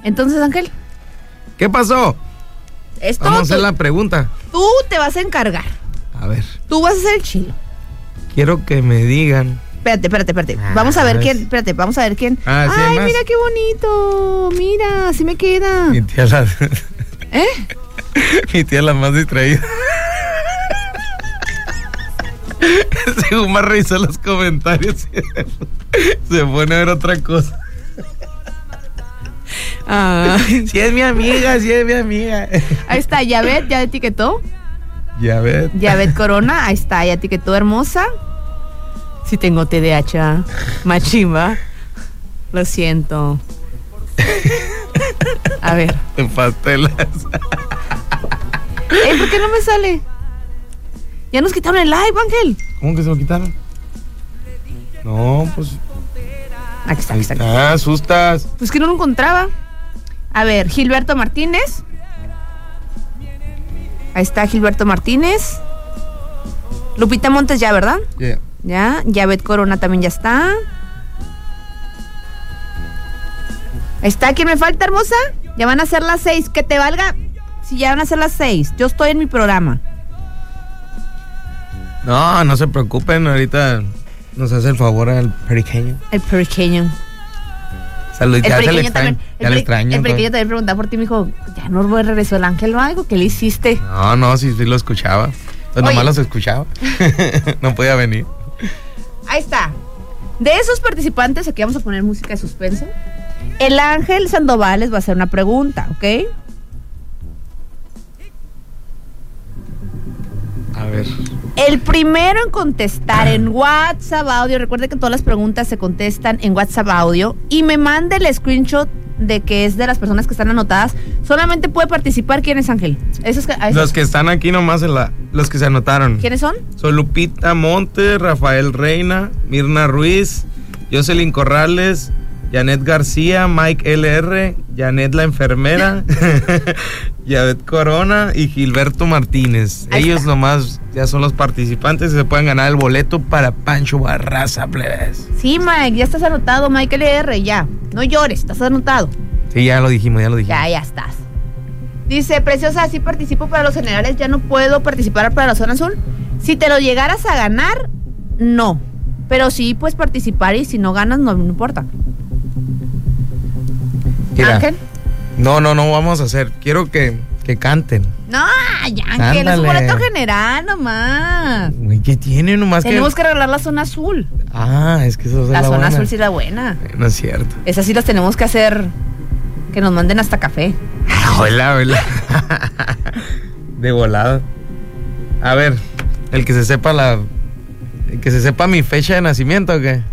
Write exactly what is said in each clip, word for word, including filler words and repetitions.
Entonces, Ángel. ¿Qué pasó? Esto Vamos a hacer tú, la pregunta. Tú te vas a encargar. A ver. Tú vas a ser el chilo. Quiero que me digan. Espérate, espérate, espérate. Ah, vamos a ver quién. Espérate, vamos a ver quién. Ah, ¿sí Ay, hay más? Mira qué bonito. Mira, así me queda. Mi tía la. ¿Eh? Mi tía la más distraída. Según más revisó los comentarios, se pone a ver otra cosa. Ay. Si es mi amiga, si es mi amiga. Ahí está, Yavet, ya etiquetó. Yavet. Yavet Corona, ahí está, ya etiquetó hermosa. Sí tengo T D A H, machimba. Lo siento. A ver. Te pastelas. Ey, ¿por qué no me sale? Ya nos quitaron el live, Ángel. ¿Cómo que se lo quitaron? No, pues. Aquí está, aquí está. Ah, asustas. Pues que no lo encontraba. A ver, Gilberto Martínez. Ahí está Gilberto Martínez. Lupita Montes ya, ¿verdad? Yeah. Ya. Yavet Corona también ya está. Ahí está. ¿Quién me falta, hermosa? Ya van a ser las seis. Que te valga. Si ya van a ser las seis. Yo estoy en mi programa. No, no se preocupen. Ahorita nos hace el favor al pequeño. El pequeño. Salud, ya se le extraño. También, Ya el, le extraño. el pequeño también preguntaba por ti, me dijo, ya no regresó el Ángel o algo, ¿qué le hiciste? No, no, sí, sí lo escuchaba. Pues nomás los escuchaba. No podía venir. Ahí está. De esos participantes, aquí vamos a poner música de suspenso. El Ángel Sandoval les va a hacer una pregunta, ¿ok? A ver. El primero en contestar en WhatsApp audio, recuerde que todas las preguntas se contestan en WhatsApp audio, y me mande el screenshot de que es de las personas que están anotadas, solamente puede participar. ¿Quién es, Ángel? Esos que, esos... Los que están aquí nomás, en la, los que se anotaron. ¿Quiénes son? Son Lupita Montes, Rafael Reina, Mirna Ruiz, Jocelyn Corrales, Janet García, Mike L R, Janet la enfermera, Yavet Corona y Gilberto Martínez. Ahí Ellos está. nomás ya son los participantes y se pueden ganar el boleto para Pancho Barraza, plebes. Sí, Mike, ya estás anotado, Mike L R, ya. No llores, estás anotado. Sí, ya lo dijimos, ya lo dijimos. Ya, ya estás. Dice, Preciosa, sí participo para los generales, ya no puedo participar para la zona azul. Si te lo llegaras a ganar, no. Pero sí puedes participar y si no ganas, no, no importa. Mira, Ángel. No, no, no vamos a hacer. Quiero que, que canten. No, ya, Ángel, es un Ándale. boleto general nomás. Güey, ¿qué tiene nomás Tenemos que...? que regalar la zona azul. Ah, es que eso es La, la zona buena. azul sí es la buena. No es cierto. Esas sí las tenemos que hacer, que nos manden hasta café. Hola, hola. De volada. A ver, el que se sepa la... El que se sepa mi fecha de nacimiento, ¿o qué?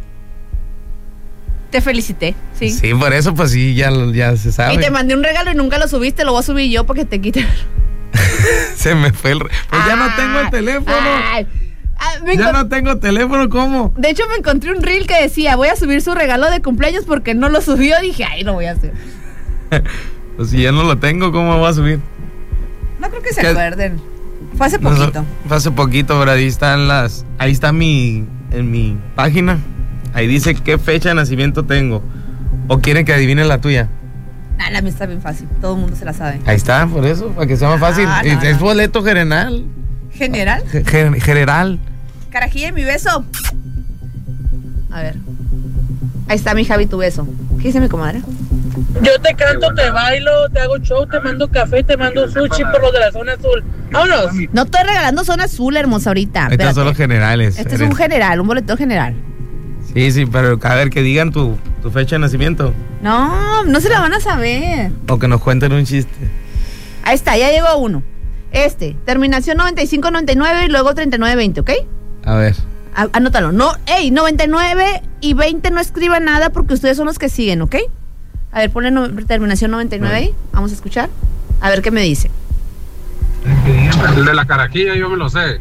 Te felicité, sí. Sí, por eso pues sí, ya, ya se sabe. Y te mandé un regalo y nunca lo subiste, lo voy a subir yo para que te quite. Se me fue el... Re... Pues ya no tengo el teléfono. Ay, ah, me Ya encont- no tengo teléfono, ¿cómo? De hecho, me encontré un reel que decía, voy a subir su regalo de cumpleaños porque no lo subió. Dije, ay, lo voy a hacer. Pues si ya no lo tengo, ¿cómo lo voy a subir? No creo que se ¿Qué? acuerden. Fue hace No sé, poquito. fue hace poquito, pero ahí están las... Ahí está mi... En mi página. Ahí dice qué fecha de nacimiento tengo. ¿O quieren que adivine la tuya? Nah, la mía está bien fácil. Todo el mundo se la sabe. Ahí está, por eso, para que sea más fácil. Ah, no, es, es no. boleto general. ¿General? Ge- gen- general. Carajilla, mi beso. A ver. Ahí está mi Javi, tu beso. ¿Qué dice mi comadre? Yo te canto, te bailo, te hago show, te mando café, te mando sushi por los de la zona azul. Vámonos. No estoy regalando zona azul, hermosa, ahorita. Estos son los Espérate. generales. Este es Eres- un general, un boleto general. Sí, sí, pero a ver, que digan tu, tu fecha de nacimiento. No, no se la van a saber. O que nos cuenten un chiste. Ahí está, ya llegó uno. Este, terminación noventa y cinco noventa y nueve y luego treinta y nueve veinte, ¿ok? A ver. A- anótalo. No, ey, noventa y nueve y veinte no escriban nada porque ustedes son los que siguen, ¿ok? A ver, ponle no- terminación noventa y nueve ahí. Vamos a escuchar. A ver qué me dice. El de la carajilla yo me lo sé.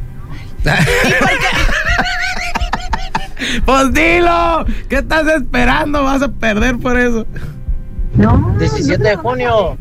Pues dilo. ¿Qué estás esperando? Vas a perder por eso. No. diecisiete de junio.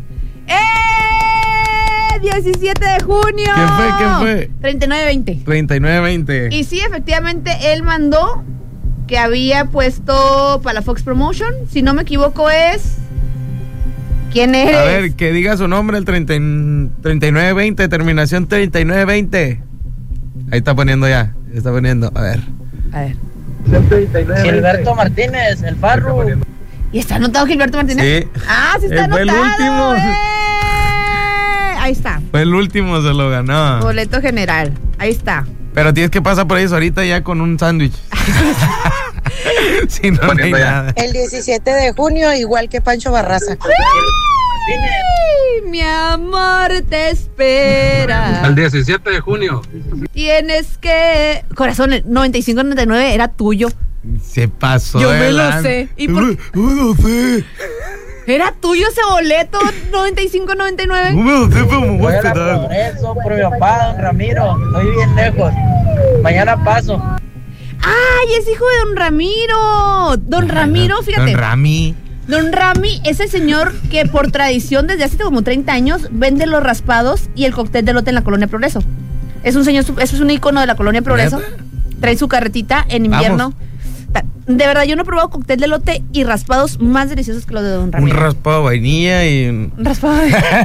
¡Eh! diecisiete de junio. ¿Quién fue? ¿Quién fue? treinta y nueve veinte. treinta y nueve veinte. Y sí, efectivamente, él mandó que había puesto para la Fox Promotion. Si no me equivoco es ¿Quién eres? A ver, que diga su nombre, el treinta, treinta y nueve veinte, terminación treinta y nueve veinte. Ahí está poniendo ya, está poniendo, a ver. A ver. Gilberto Martínez, el Farru. ¿Y está anotado Gilberto Martínez? Sí. Ah, sí está Eh, fue el anotado. último. ¡Eh! Ahí está. Fue el último, se lo ganó. Boleto general. Ahí está. Pero tienes que pasar por eso ahorita ya con un sándwich. Si no, no hay Poniendo ya. nada. El diecisiete de junio, igual que Pancho Barraza. Ay, mi amor te espera. El diecisiete de junio. Tienes que... Corazón, el noventa y cinco noventa y nueve era tuyo. Se pasó. Yo de me lo lanza. sé. ¿Y por- Yo me lo sé. Era tuyo ese boleto, noventa y cinco noventa y Yo nueve. me lo sé, pero me voy Voy a a la esperar. Progreso por mi papá, don Ramiro. Estoy bien lejos. Mañana paso. ¡Ay, es hijo de don Ramiro! Don Ramiro, fíjate. Don Rami. Don Rami es el señor que por tradición desde hace como treinta años vende los raspados y el cóctel de elote en la Colonia Progreso. Es un señor, eso es un icono de la Colonia Progreso. ¿Neta? Trae su carretita en invierno. Ta- De verdad, yo no he probado cóctel de elote y raspados más deliciosos que los de Don Un Ramiro. raspado de vainilla y un... Un raspado.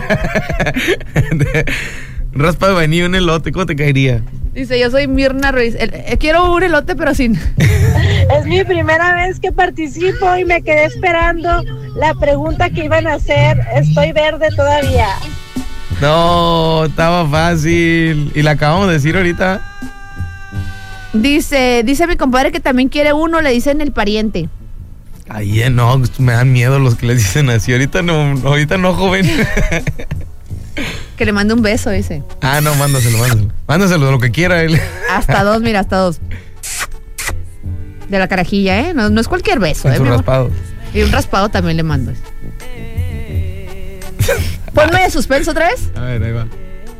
un raspado de vainilla y un elote, ¿cómo te caería? Dice, yo soy Mirna Ruiz. El- eh, quiero un elote, pero sin. Es mi primera vez que participo y me quedé esperando la pregunta que iban a hacer. Estoy verde todavía. No, estaba fácil. Y la acabamos de decir ahorita. Dice, dice mi compadre que también quiere uno, le dicen el pariente. Ay, eh, no, me dan miedo los que les dicen así. Ahorita no, ahorita no, joven. Que le mande un beso, dice. Ah, no, mándaselo, mándaselo. Mándaselo lo que quiera él. Hasta dos, mira, hasta dos. De la carajilla, ¿eh? No, no es cualquier beso, Con ¿eh? su mi amor? raspado. Y un raspado también le mando. Ponme de suspenso otra vez. A ver, ahí va.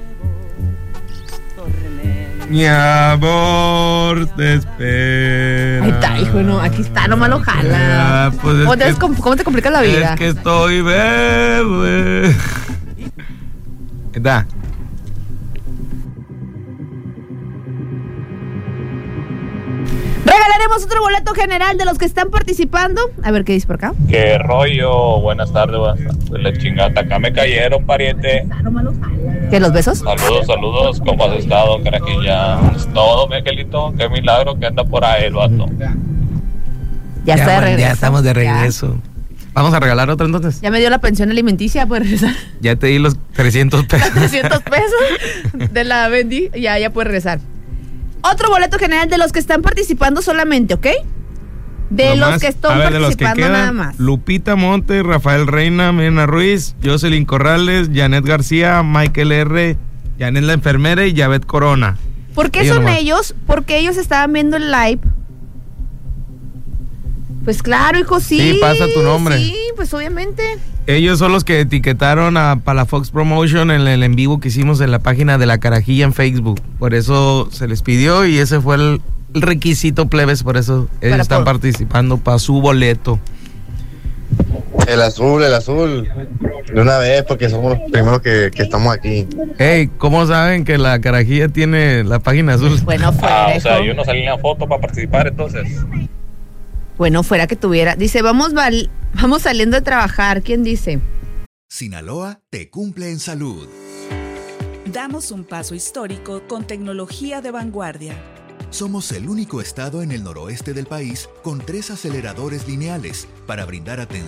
Mi amor te espera. Ahí está, hijo, no, aquí está, nomás lo jala. Ah, pues es ¿Cómo, te, que- ¿Cómo cómo te complicas la vida? Es que estoy verde. Ahí está. Regalaremos otro boleto general de los que están participando. A ver qué dice por acá. Qué rollo, buenas tardes, buenas tardes. La chingada, acá me cayeron, pariente. ¿Qué, los besos? Saludos, saludos, ¿cómo has estado, carajilla? Es todo, mi angelito, qué milagro que anda por ahí el vato. Ya, está de man, regreso. Ya estamos de regreso. Vamos a regalar otra entonces. Ya, ya me dio la pensión alimenticia, puede regresar. Ya te di los trescientos pesos. trescientos pesos de la vendí, ya, ya puede regresar. Otro boleto general de los que están participando solamente, ¿ok? De Nomás, los que están a ver, de los que participando quedan, nada más. Lupita Monte, Rafael Reina, Mirna Ruiz, Jocelyn Corrales, Janet García, Michael R., Janet la enfermera y Yavet Corona. ¿Por qué Ellos son nomás. ellos? Porque ellos estaban viendo el live. Pues claro, hijo, sí. Sí, pasa tu nombre. Sí, pues obviamente. Ellos son los que etiquetaron a Palafox Promotion en el en vivo que hicimos en la página de La Carajilla en Facebook. Por eso se les pidió y ese fue el, el requisito, plebes. Por eso ellos Para están por- participando para su boleto. El azul, el azul. De una vez, porque somos los primeros que, que estamos aquí. Hey, ¿cómo saben que La Carajilla tiene la página azul? Bueno, fuera, Ah, o sea, hijo. yo no salí en la foto para participar, entonces. Bueno, fuera que tuviera. Dice, vamos, val- vamos saliendo de trabajar. ¿Quién dice? Sinaloa te cumple en salud. Damos un paso histórico con tecnología de vanguardia. Somos el único estado en el noroeste del país con tres aceleradores lineales para brindar atención